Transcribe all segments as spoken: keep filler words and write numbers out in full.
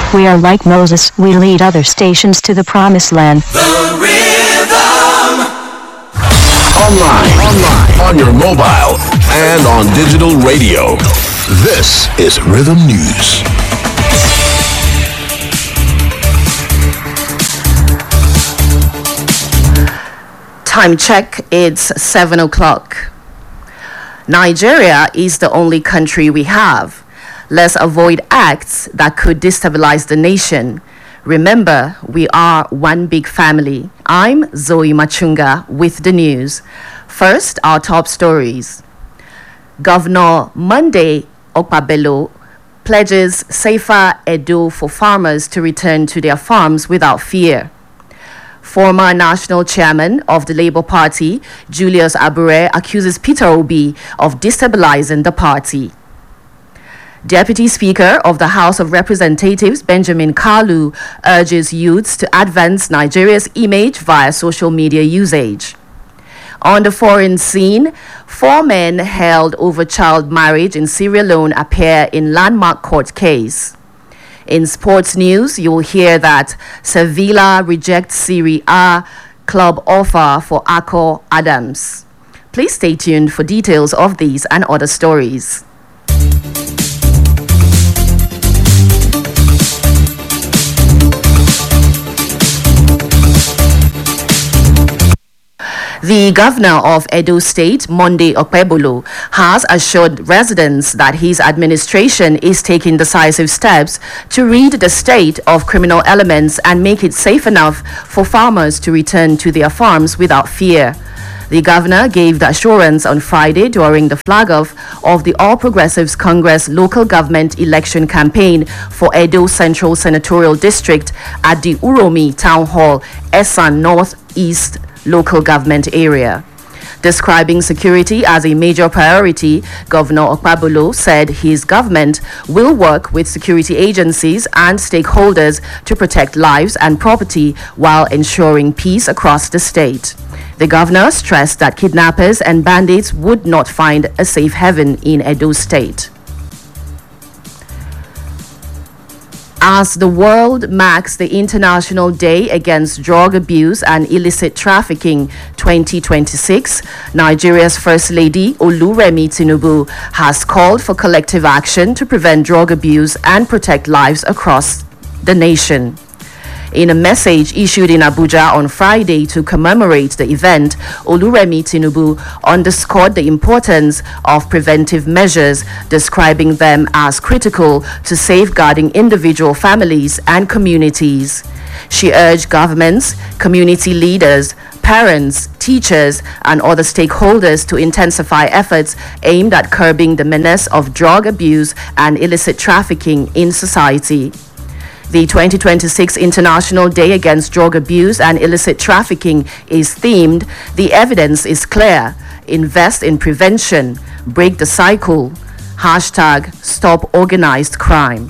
We are like Moses, we lead other stations to the promised land. The Rhythm! Online, online, on your mobile, and on digital radio. This is Rhythm News. Time check, it's seven o'clock. Nigeria is the only country we have. Let's avoid acts that could destabilize the nation. Remember, we are one big family. I'm Zoe Machunga with the news. First, our top stories. Governor Monday Okpabelo pledges safer Edo for farmers to return to their farms without fear. Former national chairman of the Labour Party, Julius Abure, accuses Peter Obi of destabilizing the party. Deputy Speaker of the House of Representatives, Benjamin Kalu, urges youths to advance Nigeria's image via social media usage. On the foreign scene, four men held over child marriage in Sierra Leone appear in landmark court case. In sports news, you will hear that Sevilla rejects Serie A club offer for Akko Adams. Please stay tuned for details of these and other stories. The governor of Edo State, Monday Okpebolo, has assured residents that his administration is taking decisive steps to rid the state of criminal elements and make it safe enough for farmers to return to their farms without fear. The governor gave the assurance on Friday during the flag-off of the All Progressives Congress local government election campaign for Edo Central Senatorial District at the Uromi Town Hall, Esan Northeast local government area. Describing security as a major priority, Governor Okpabolo said his government will work with security agencies and stakeholders to protect lives and property while ensuring peace across the state. The governor stressed that kidnappers and bandits would not find a safe haven in Edo State. As the world marks the International Day Against Drug Abuse and Illicit Trafficking twenty twenty-six, Nigeria's First Lady Oluremi Tinubu has called for collective action to prevent drug abuse and protect lives across the nation. In a message issued in Abuja on Friday to commemorate the event, Oluremi Tinubu underscored the importance of preventive measures, describing them as critical to safeguarding individual families and communities. She urged governments, community leaders, parents, teachers, and other stakeholders to intensify efforts aimed at curbing the menace of drug abuse and illicit trafficking in society. The twenty twenty-six International Day Against Drug Abuse and Illicit Trafficking is themed, "The Evidence is Clear. Invest in Prevention. Break the Cycle. Hashtag Stop Organized Crime."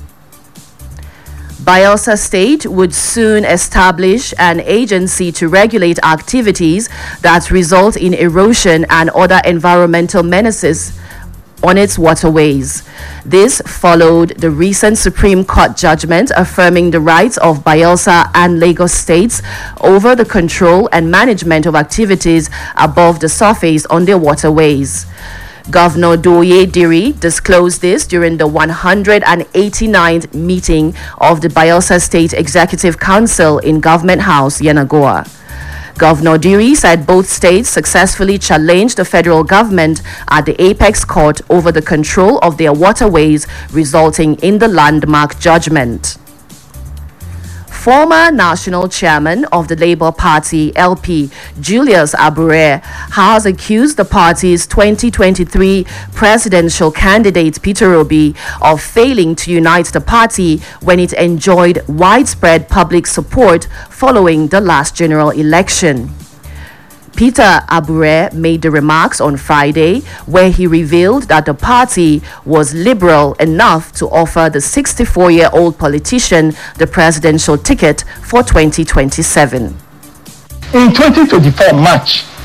Bayelsa State would soon establish an agency to regulate activities that result in erosion and other environmental menaces on its waterways. This followed the recent Supreme Court judgment affirming the rights of Bayelsa and Lagos states over the control and management of activities above the surface on their waterways. Governor Doye Diri disclosed this during the one hundred eighty-ninth meeting of the Bayelsa State Executive Council in Government House, Yenagoa. Governor Diri said both states successfully challenged the federal government at the Apex Court over the control of their waterways, resulting in the landmark judgment. Former national chairman of the Labour Party, L P, Julius Abure, has accused the party's twenty twenty-three presidential candidate, Peter Obi, of failing to unite the party when it enjoyed widespread public support following the last general election. Peter Abure made the remarks on Friday, where he revealed that the party was liberal enough to offer the sixty-four-year-old politician the presidential ticket for twenty twenty-seven. In twenty twenty-four March,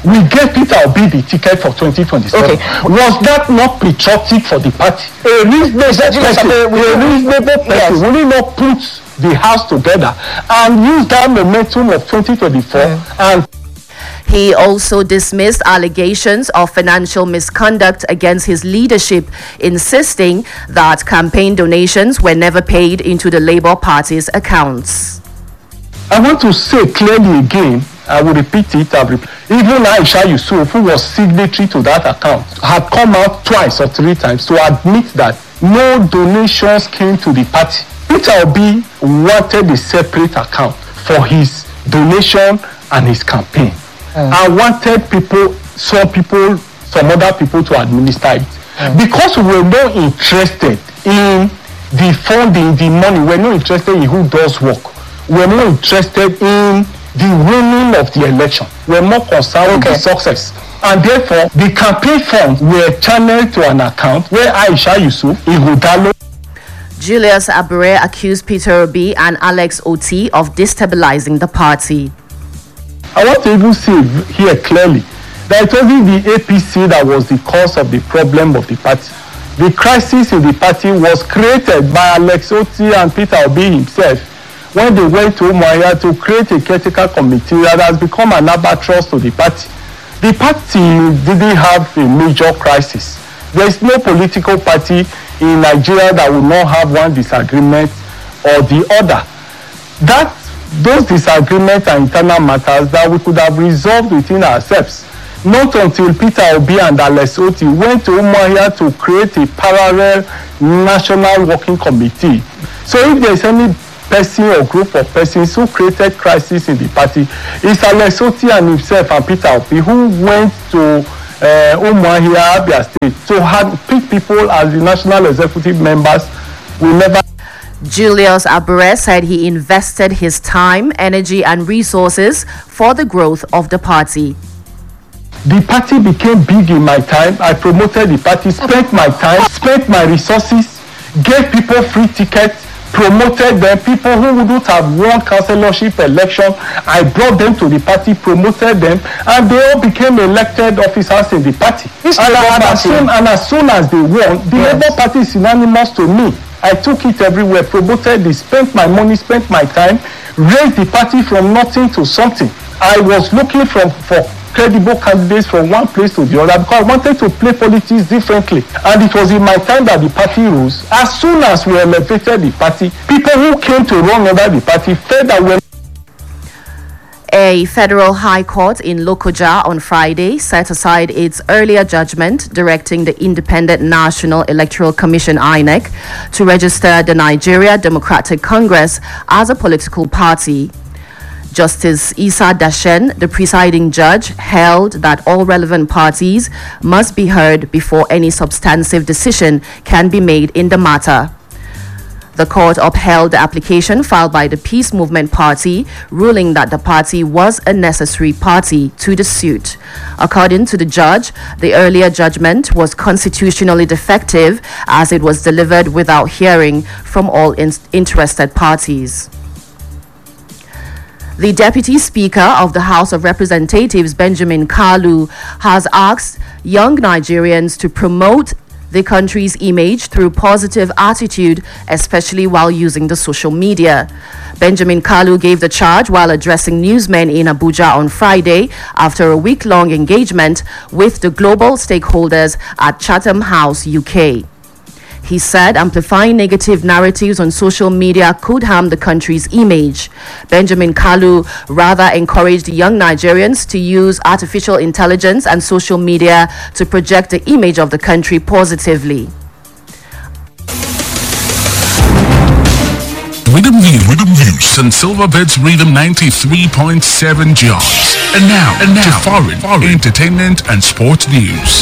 we gave Peter Obi the ticket for twenty twenty-seven. Okay. Was that not patriotic for the party? A reasonable person, a reasonable person, will he not put the house together and use that momentum of twenty twenty-four mm. and he also dismissed allegations of financial misconduct against his leadership, insisting that campaign donations were never paid into the Labour Party's accounts. I want to say clearly again, I will repeat it, I'll repeat. Even Aisha Yusuf, who was signatory to that account, had come out twice or three times to admit that no donations came to the party. Peter Obi wanted a separate account for his donation and his campaign. Mm. I wanted people, some people, some other people to administer it. Mm. Because we were not interested in the funding, the money, we were not interested in who does work. We were not interested in the winning of the election. We were more concerned okay. with the success. And therefore, the campaign funds were channeled to an account where Aisha Yusuf, Ighodalo, Julius Abure accused Peter Obi and Alex Oti of destabilizing the party. I want to even say here clearly that it wasn't the A P C that was the cause of the problem of the party. The crisis in the party was created by Alex Oti and Peter Obi himself when they went to Umuahia to create a caretaker committee that has become an albatross to the party. The party didn't have a major crisis. There is no political party in Nigeria that will not have one disagreement or the other. That those disagreements are internal matters that we could have resolved within ourselves. Not until Peter Obi and Alex Oti went to Umuahia to create a parallel national working committee. So if there is any person or group of persons who created crisis in the party, it's Alex Oti and himself and Peter Obi who went to uh, Umuahia, Abia State, to have pick people as the national executive members. We never. Julius Abure said he invested his time, energy and resources for the growth of the party. The party became big in my time. I promoted the party, spent my time, spent my resources, gave people free tickets, promoted them. People who wouldn't have won councillorship election, I brought them to the party, promoted them, and they all became elected officers in the party. And, and, as soon, and as soon as they won, the yes. Labour Party is synonymous to me. I took it everywhere, promoted it, spent my money, spent my time, raised the party from nothing to something. I was looking from, for credible candidates from one place to the other because I wanted to play politics differently. And it was in my time that the party rose. As soon as we elevated the party, people who came to run under the party felt that we. A federal high court in Lokoja on Friday set aside its earlier judgment directing the Independent National Electoral Commission I N E C to register the Nigeria Democratic Congress as a political party. Justice Isa Dashen, the presiding judge, held that all relevant parties must be heard before any substantive decision can be made in the matter. The court upheld the application filed by the Peace Movement Party, ruling that the party was a necessary party to the suit. According to the judge, the earlier judgment was constitutionally defective as it was delivered without hearing from all in- interested parties. The Deputy Speaker of the House of Representatives, Benjamin Kalu, has asked young Nigerians to promote the country's image through positive attitude, especially while using the social media. Benjamin Kalu gave the charge while addressing newsmen in Abuja on Friday after a week-long engagement with the global stakeholders at Chatham House, U K. He said amplifying negative narratives on social media could harm the country's image. Benjamin Kalu rather encouraged young Nigerians to use artificial intelligence and social media to project the image of the country positively. Rhythm News, Rhythm News, and Silverbirds Rhythm ninety-three point seven jobs. And now, and now, to foreign, foreign entertainment and sports news.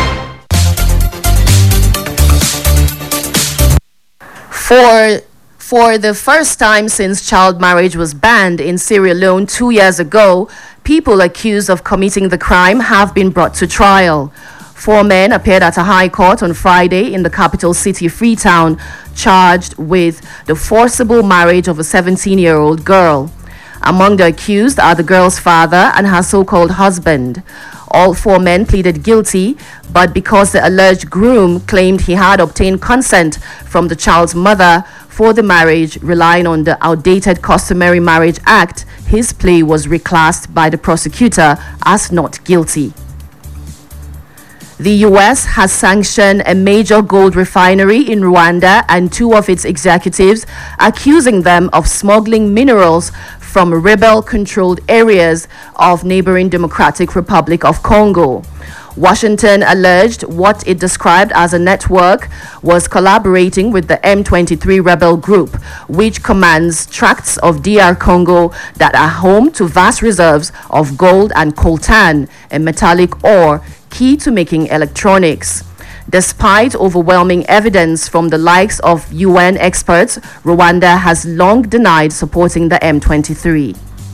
For, for the first time since child marriage was banned in Sierra Leone two years ago, people accused of committing the crime have been brought to trial. Four men appeared at a high court on Friday in the capital city, Freetown, charged with the forcible marriage of a seventeen-year-old girl. Among the accused are the girl's father and her so-called husband. All four men pleaded guilty, but because the alleged groom claimed he had obtained consent from the child's mother for the marriage, relying on the outdated Customary Marriage Act, his plea was reclassed by the prosecutor as not guilty. The U S has sanctioned a major gold refinery in Rwanda and two of its executives, accusing them of smuggling minerals from rebel-controlled areas of neighboring Democratic Republic of Congo. Washington alleged what it described as a network was collaborating with the M twenty-three rebel group, which commands tracts of D R Congo that are home to vast reserves of gold and coltan, a metallic ore key to making electronics. Despite overwhelming evidence from the likes of U N experts, Rwanda has long denied supporting the M twenty-three.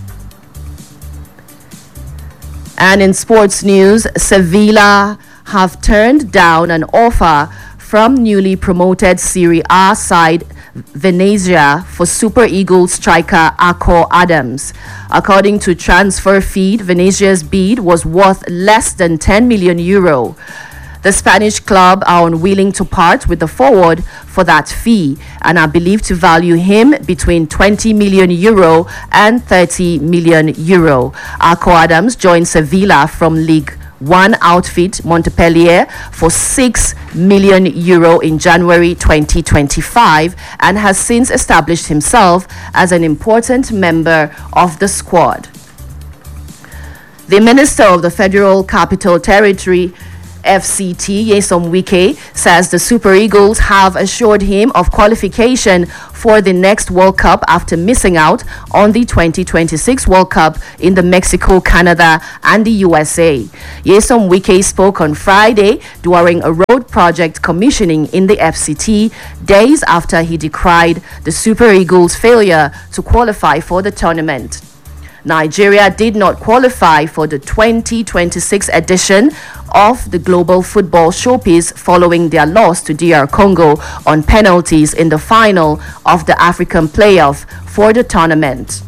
And in sports news, Sevilla have turned down an offer from newly promoted Serie A side Venezia for Super Eagles striker Akor Adams. According to Transfer Feed, Venezia's bid was worth less than ten million euro. The Spanish club are unwilling to part with the forward for that fee and are believed to value him between twenty million euro and thirty million euro. Akor Adams joined Sevilla from League One outfit Montpellier for six million euro in January twenty twenty-five and has since established himself as an important member of the squad. The Minister of the Federal Capital Territory F C T, Nyesom Wike, says the Super Eagles have assured him of qualification for the next World Cup after missing out on the twenty twenty-six World Cup in the Mexico, Canada, and the U S A. Nyesom Wike spoke on Friday during a road project commissioning in the F C T, days after he decried the Super Eagles' failure to qualify for the tournament. Nigeria did not qualify for the twenty twenty-six edition of the Global Football Showpiece following their loss to D R Congo on penalties in the final of the African playoff for the tournament.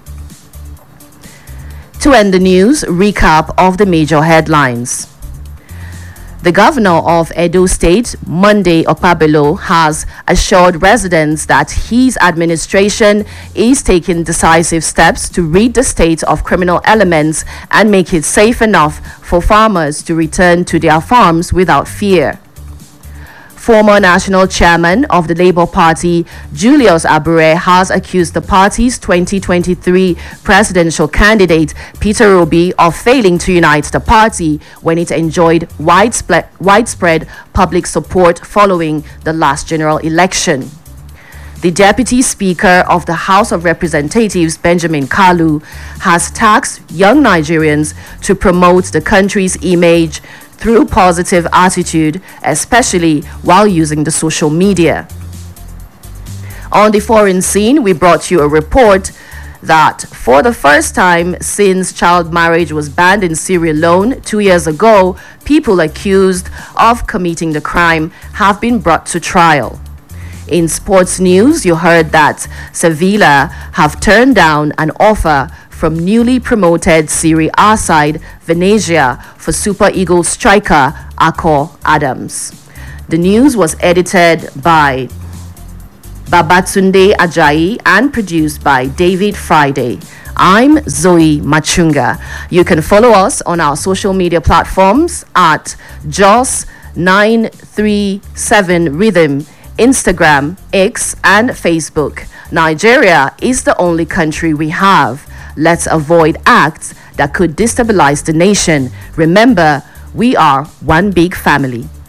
To end the news, recap of the major headlines. The governor of Edo State, Monday Okpabelo, has assured residents that his administration is taking decisive steps to rid the state of criminal elements and make it safe enough for farmers to return to their farms without fear. Former national chairman of the Labour Party, Julius Abure, has accused the party's twenty twenty-three presidential candidate, Peter Obi, of failing to unite the party when it enjoyed widespread, widespread public support following the last general election. The Deputy Speaker of the House of Representatives, Benjamin Kalu, has tasked young Nigerians to promote the country's image through positive attitude, especially while using the social media. On the foreign scene, we brought you a report that for the first time since child marriage was banned in Sierra Leone two years ago, people accused of committing the crime have been brought to trial. In sports news, you heard that Sevilla have turned down an offer from newly promoted Serie A side Venezia for Super Eagles striker Akor Adams. The news was edited by Babatunde Ajayi and produced by David Friday. I'm Zoe Machunga. You can follow us on our social media platforms at Jos nine three seven Rhythm, Instagram, X, and Facebook. Nigeria is the only country we have. Let's avoid acts that could destabilize the nation. Remember, we are one big family.